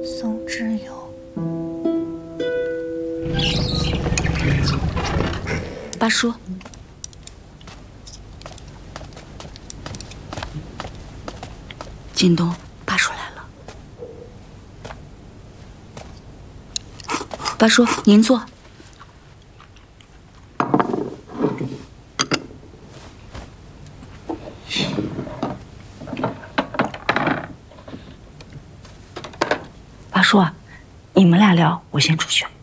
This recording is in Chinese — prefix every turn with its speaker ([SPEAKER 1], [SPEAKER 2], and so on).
[SPEAKER 1] 宋之友，
[SPEAKER 2] 八叔，京东，八叔来了。八叔，您坐。八叔啊，你们俩聊，我先出去。